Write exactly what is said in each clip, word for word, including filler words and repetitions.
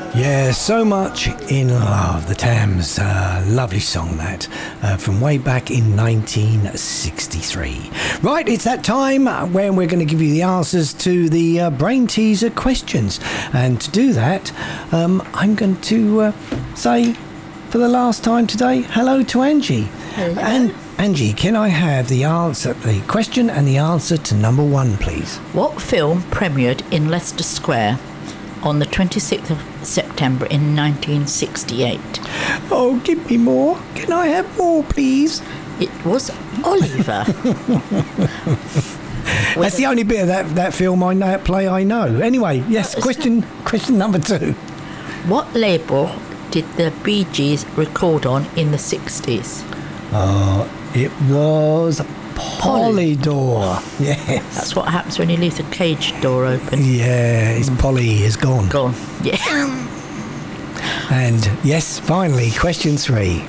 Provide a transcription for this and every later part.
Yeah, So Much in Love, the Thames. Uh, lovely song that, uh, from way back in nineteen sixty-three. Right, it's that time when we're going to give you the answers to the uh, brain teaser questions. And to do that, um, I'm going to uh, say for the last time today, hello to Angie. Hello. And Angie, can I have the answer, the question and the answer to number one, please? What film premiered in Leicester Square on the twenty-sixth of September in nineteen sixty-eight? Oh, give me more. Can I have more, please? It was Oliver. That's the only bit of that, that film I know, play I know. Anyway, yes, question question number two. What label did the Bee Gees record on in the sixties? Uh, it was Polydor. Yes. That's what happens when you leave the cage door open. Yeah, his Polly is gone. Gone, yeah. And yes, finally, question three.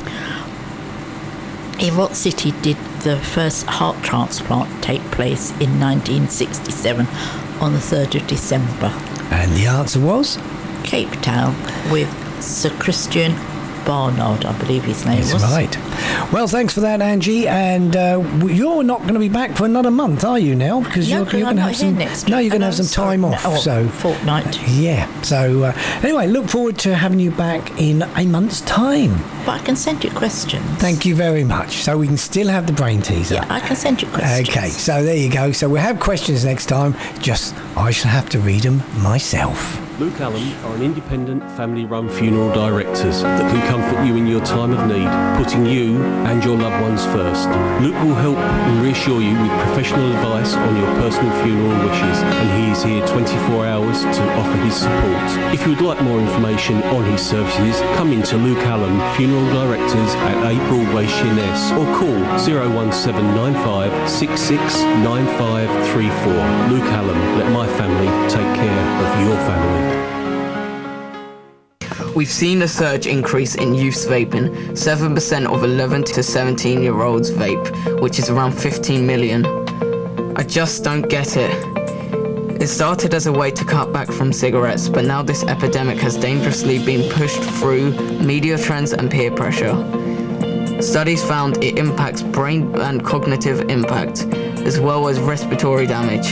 In what city did the first heart transplant take place in nineteen sixty-seven on the third of December? And the answer was? Cape Town, with Sir Christian Barnard, I believe his name That's was. right. Well, thanks for that, Angie. And uh, you're not going to be back for another month, are you now? Because no, you're, you're going to have some. Next no, you're going to oh, have some sorry. time off. No, oh, so fortnight. Uh, yeah. So uh, anyway, look forward to having you back in a month's time. But I can send you questions. Thank you very much. So we can still have the brain teaser. Yeah, I can send you questions. Okay. So there you go. So we'll have questions next time. Just I shall have to read them myself. Luke Allen are an independent, family-run funeral directors that can comfort you in your time of need, putting you and your loved ones first. Luke will help and reassure you with professional advice on your personal funeral wishes, and he is here twenty-four hours to offer his support. If you would like more information on his services, come into Luke Allen Funeral Directors at eight Broadway, Sheerness, or call zero one seven nine five six six nine five three four. Luke Allen, let my family take care of your family. We've seen a surge increase in youth vaping. seven percent of eleven to seventeen year olds vape, which is around fifteen million. I just don't get it. It started as a way to cut back from cigarettes, but now this epidemic has dangerously been pushed through media trends and peer pressure. Studies found it impacts brain and cognitive impact, as well as respiratory damage.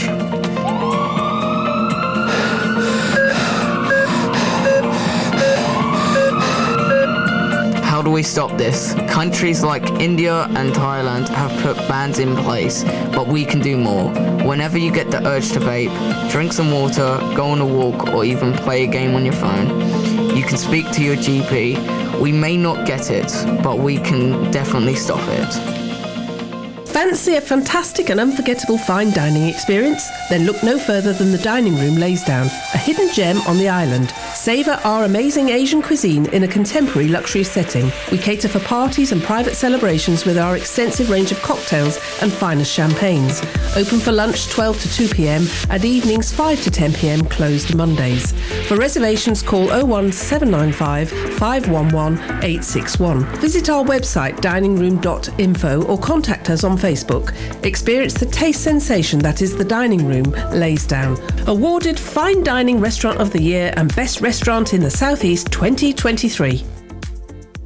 How do we stop this? Countries like India and Thailand have put bans in place, but we can do more. Whenever you get the urge to vape, drink some water, go on a walk, or even play a game on your phone. You can speak to your G P. We may not get it, but we can definitely stop it. Fancy a fantastic and unforgettable fine dining experience? Then look no further than the Dining Room Laysdown, a hidden gem on the island. Savour our amazing Asian cuisine in a contemporary luxury setting. We cater for parties and private celebrations with our extensive range of cocktails and finest champagnes. Open for lunch twelve to two p.m. and evenings five to ten p.m, closed Mondays. For reservations, call oh one seven nine five five one one eight six one. Visit our website dining room dot info or contact us on Facebook. Experience the taste sensation that is the Dining Room Laysdown. Awarded Fine Dining Restaurant of the Year and Best Restaurant in the South East twenty twenty-three.